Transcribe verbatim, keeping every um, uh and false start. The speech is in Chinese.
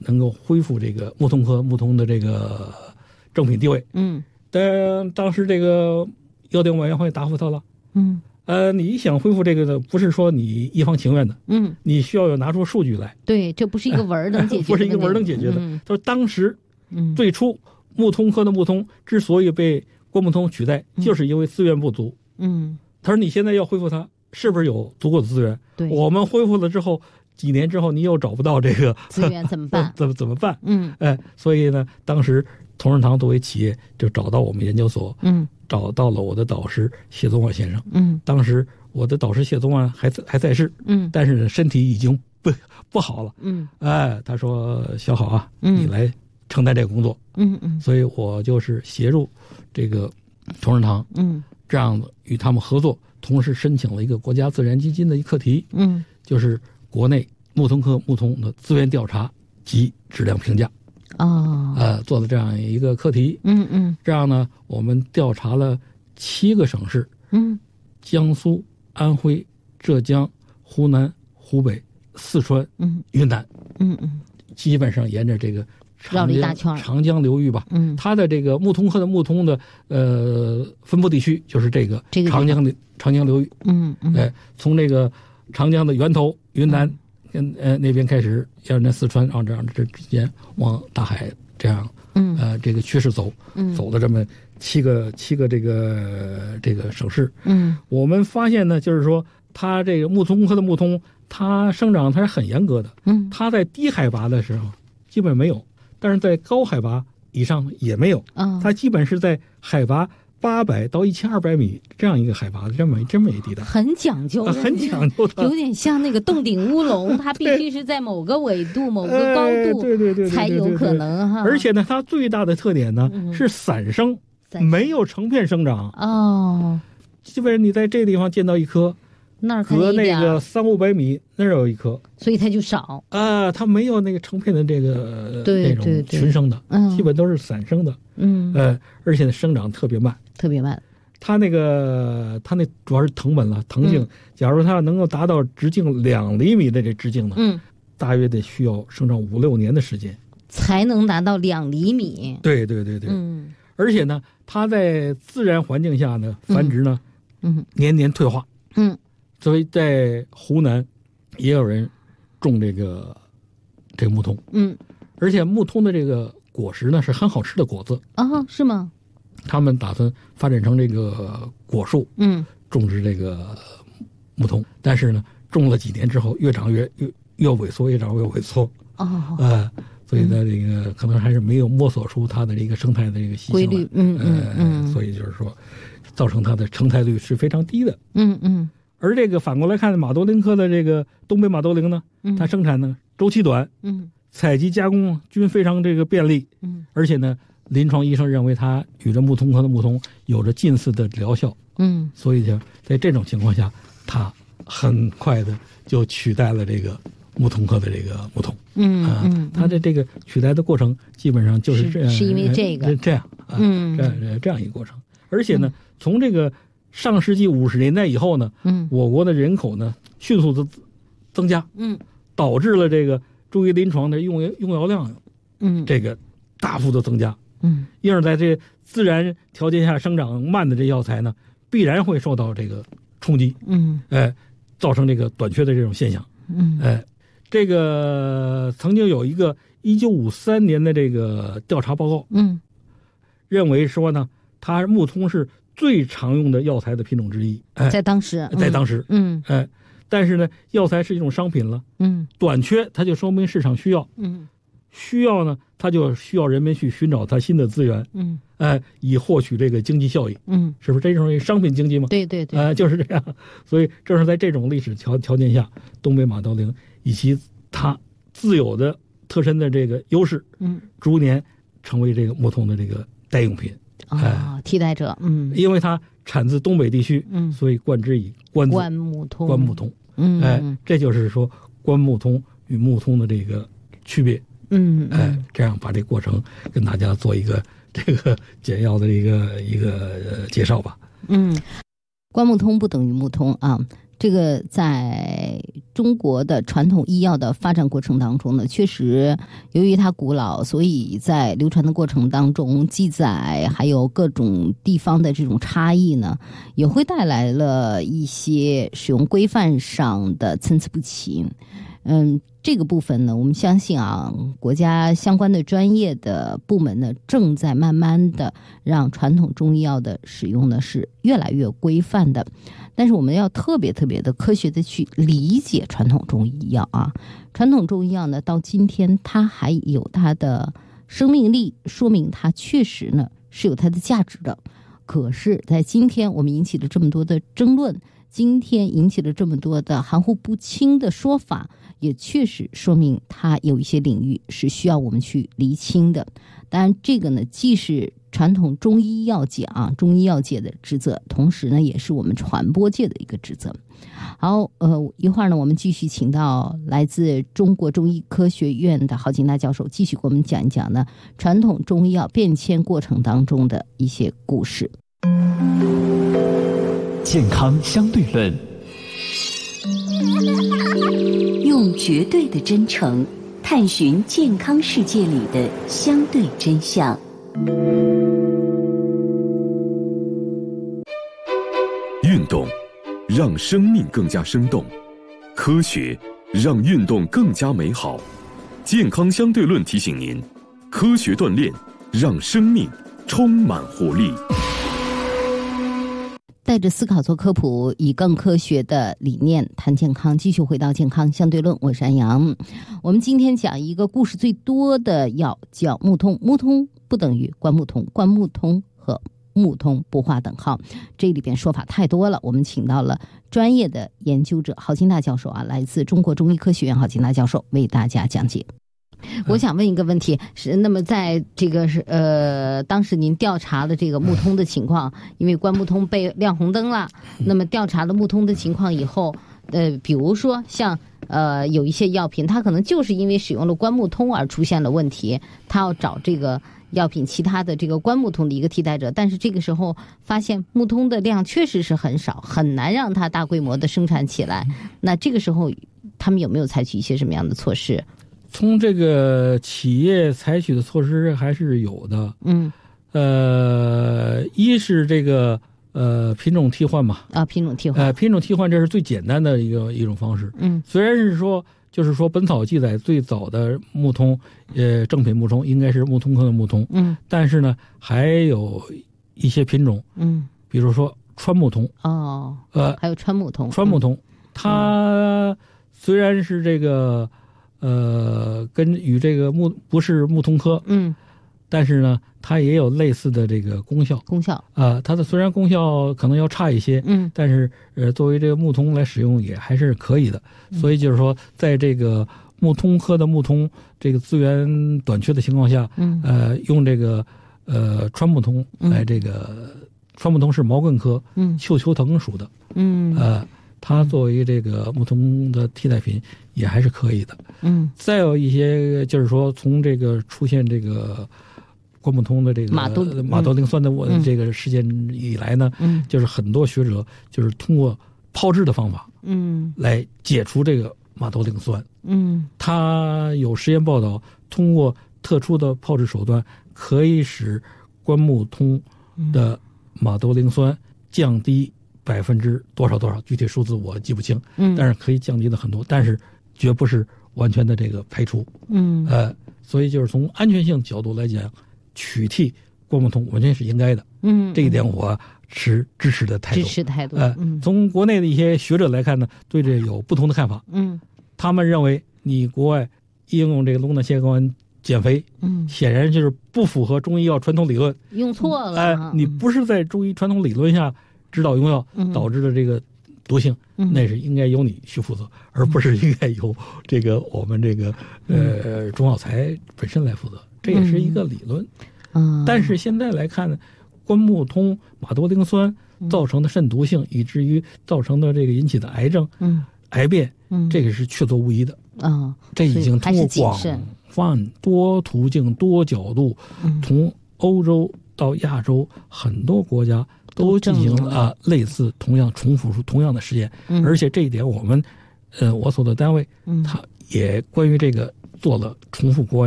能够恢复这个木通科木通的这个正品地位。 嗯， 但当时这个药典委员会答复他了， 嗯， 呃，你想恢复这个的，不是说你一方情愿的， 嗯， 你需要有拿出数据来。 对，这不是一个文儿能解决的、 哎，不是一个文儿能解决的。 嗯、 他说当时， 嗯， 最初木通科的木通之所以被关木通取代， 嗯、 就是因为资源不足。 嗯， 他说你现在要恢复它，是不是有足够的资源？ 对， 我们恢复了之后。几年之后，你又找不到这个资源怎么办？ 怎么怎么办？ 嗯， 哎，所以呢，当时同仁堂作为企业就找到我们研究所， 嗯， 找到了我的导师谢宗万先生， 嗯， 当时我的导师谢宗万还在还在世， 嗯， 但是身体已经不不好了， 嗯， 哎，他说小好啊， 嗯， 你来承担这个工作， 嗯嗯， 所以我就是协助这个同仁堂， 嗯， 这样子与他们合作，同时申请了一个国家自然基金的一课题， 嗯， 就是国内木通科木通的资源调查及质量评价， 哦， 呃，做了这样一个课题， 嗯嗯， 这样呢，我们调查了七个省市， 嗯， 江苏、安徽、浙江、湖南、湖北、四川、 嗯， 云南， 嗯嗯， 基本上沿着这个长江长江流域吧， 嗯， 它的这个木通科的木通的呃分布地区就是这个长江的、这个、长江流域， 嗯嗯， 哎，从这个长江的源头云南。嗯跟呃那边开始，沿着四川，然后这样这之间往大海这样， 嗯呃这个趋势走， 嗯， 走了这么七个七个这个这个省市， 嗯， 我们发现呢，就是说它这个木通科的木通，它生长它是很严格的， 嗯， 它在低海拔的时候基本没有，但是在高海拔以上也没有， 啊， 它基本是在海拔八百到一千二百米这样一个海拔的这么这么一地带， 很讲究的、 啊，很讲究的， 有点像那个洞顶乌龙，它必须是在某个纬度、某个高度， 对对对， 才有可能哈。 而且呢，它最大的特点呢、嗯、是散生，没有成片生长。 哦， 基本上你在这个地方见到一棵， 那儿隔那个三五百米那儿有一棵， 所以它就少啊，它没有那个成片的这个对那种群生的， 嗯， 基本都是散生的， 嗯， 呃，而且生长特别慢。 特别慢， 它那个它那主要是藤本了，藤径。嗯、假如它能够达到直径两厘米的这直径呢， 嗯， 大约得需要生长五六年的时间， 才能达到两厘米。 对对对对， 嗯， 而且呢，它在自然环境下呢繁殖呢， 嗯， 年年退化， 嗯， 所以在湖南也有人种这个这个木通， 嗯， 而且木通的这个果实呢是很好吃的果子啊，是吗？ 他们打算发展成这个果树， 嗯， 种植这个木通，但是呢，种了几年之后，越长越越越萎缩，越长越萎缩。 哦， 呃，所以呢，这个可能还是没有摸索出它的这个生态的这个习性规律，嗯嗯嗯、 呃，所以就是说，造成它的成材率是非常低的。 嗯嗯。 而这个反过来看，马兜铃科的这个东北马兜铃呢， 嗯、 它生产呢周期短， 嗯， 采集加工均非常这个便利， 嗯， 而且呢。临床医生认为它与这木通科的木通有着近似的疗效， 嗯， 所以就在这种情况下，它很快的就取代了这个木通科的这个木通， 嗯啊、 嗯， 它的这个取代的过程基本上就是这样， 是, 是因为这个这样啊， 嗯， 这样这样一个过程。而且呢，嗯、从这个上世纪五十年代以后呢， 嗯， 我国的人口呢迅速的增加， 嗯， 导致了这个注意临床的用用药量， 嗯， 这个大幅的增加。 嗯， 因而在这自然条件下生长慢的这药材呢，必然会受到这个冲击， 嗯， 哎，造成这个短缺的这种现象， 嗯， 哎，这个曾经有一个一九五三年的这个调查报告， 嗯， 认为说呢，它木通是最常用的药材的品种之一，哎， 在当时， 在当时， 嗯， 哎，但是呢，药材是一种商品了， 嗯， 短缺它就说明市场需要， 嗯。 需要呢，它就需要人们去寻找它新的资源， 嗯， 哎，以获取这个经济效益， 嗯， 是不是这种商品经济嘛？ 对对对， 呃，就是这样。所以正是在这种历史条条件下，东北马兜铃以及它自有的特深的这个优势， 嗯， 逐年成为这个木通的这个代用品， 啊、哦哎，替代者，嗯， 因为它产自东北地区， 嗯， 所以冠之以关关木通， 关木通， 嗯， 哎，这就是说关木通与木通的这个区别。 嗯， 哎，这样把这过程跟大家做一个这个简要的一个一个、呃、介绍吧。 嗯，关木通不等于木通啊， 这个在中国的传统医药的发展过程当中呢，确实由于它古老，所以在流传的过程当中，记载还有各种地方的这种差异呢，也会带来了一些使用规范上的参差不齐。嗯，这个部分呢，我们相信啊，国家相关的专业的部门呢，正在慢慢的让传统中医药的使用呢是越来越规范的。但是我们要特别特别的科学的去理解传统中医药啊，传统中医药呢，到今天它还有它的生命力，说明它确实呢是有它的价值的。可是，在今天我们引起了这么多的争论，今天引起了这么多的含糊不清的说法，也确实说明它有一些领域是需要我们去厘清的。当然，这个呢，既是传统中医药界啊，中医药界的职责，同时呢，也是我们传播界的一个职责。好，呃，一会儿呢，我们继续请到来自中国中医科学院的郝金大教授，继续给我们讲一讲呢传统中医药变迁过程当中的一些故事。 健康相对论， 用绝对的真诚探寻健康世界里的相对真相。 运动让生命更加生动，科学让运动更加美好。健康相对论提醒您，科学锻炼让生命充满活力。 带着思考做科普，以更科学的理念谈健康，继续回到健康相对论，我是安阳。我们今天讲一个故事最多的药，叫木通。木通不等于关木通，关木通和木通不划等号，这里边说法太多了。我们请到了专业的研究者郝金大教授啊，来自中国中医科学院郝金大教授为大家讲解。我想问一个问题，是那么在这个是呃，当时您调查的这个木通的情况，因为关木通被亮红灯了，那么调查了木通的情况以后，呃，比如说像呃有一些药品，它可能就是因为使用了关木通而出现了问题，它要找这个药品其他的这个关木通的一个替代者，但是这个时候发现木通的量确实是很少，很难让它大规模的生产起来。那这个时候他们有没有采取一些什么样的措施？ 从这个企业采取的措施还是有的，嗯，呃，一是这个呃品种替换嘛， 啊，品种替换， 呃，品种替换这是最简单的一个一种方式，嗯，虽然是说就是说《本草》记载最早的木通，呃，正品木通应该是木通科的木通，嗯，但是呢还有一些品种，嗯，比如说川木通， 哦，呃，还有川木通， 川木通，嗯、它虽然是这个。呃，跟与这个木不是木通科，嗯，但是呢，它也有类似的这个功效。 功效啊、呃，它的虽然功效可能要差一些，嗯，但是呃，作为这个木通来使用也还是可以的。嗯、所以就是说，在这个木通科的木通这个资源短缺的情况下，嗯，呃，用这个呃川木通来这个、嗯、川木通是毛茛科，嗯，绣球藤属的，嗯，呃。它作为这个木通的替代品也还是可以的。嗯，再有一些就是说，从这个出现这个关木通的这个马兜马兜铃酸的这个事件以来呢，嗯，就是很多学者就是通过炮制的方法，嗯，来解除这个马兜铃酸。嗯，它有实验报道，通过特殊的炮制手段，可以使关木通的马兜铃酸降低。百分之多少多少，具体数字我记不清，嗯，但是可以降低的很多，但是绝不是完全的这个排除，嗯，呃，所以就是从安全性角度来讲，取缔关木通完全是应该的，嗯，这一点我持支持的态度， 支持态度， 呃，嗯、从国内的一些学者来看呢，对这有不同的看法，嗯，他们认为你国外应用这个龙胆泻肝减肥，嗯，显然就是不符合中医药传统理论， 用错了， 哎、呃，你不是在中医传统理论下。指导用药导致的这个毒性，嗯、那是应该由你去负责，嗯、而不是应该由这个我们这个呃中药材本身来负责。这也是一个理论。嗯，但是现在来看呢，关木通马兜铃酸造成的肾毒性，嗯、以至于造成的这个引起的癌症、嗯、癌变，嗯，这个是确凿无疑的。啊、哦，这已经通过广泛多途径、多角度，嗯、从欧洲到亚洲很多国家。 都进行了啊类似同样重复出同样的实验， 嗯、 而且这一点我们，呃，我所的单位， 嗯， 它也关于这个做了重复国外